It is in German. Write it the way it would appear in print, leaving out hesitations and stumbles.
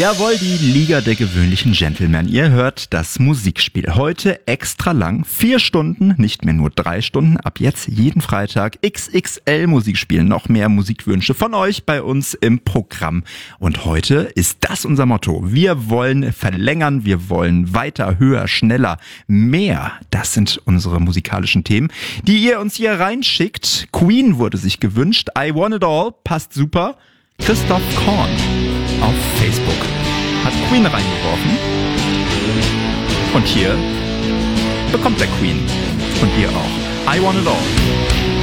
Jawohl, die Liga der gewöhnlichen Gentlemen. Ihr hört das Musikspiel. Heute extra lang, 4 Stunden, nicht mehr nur 3 Stunden. Ab jetzt jeden Freitag XXL Musikspiel. Noch mehr Musikwünsche von euch bei uns im Programm. Und heute ist das unser Motto. Wir wollen verlängern, wir wollen weiter, höher, schneller, mehr. Das sind unsere musikalischen Themen, die ihr uns hier reinschickt. Queen wurde sich gewünscht. I Want It All passt super. Christoph Korn auf Facebook hat Queen reingeworfen. Und hier bekommt der Queen. Und ihr auch. I Want It All.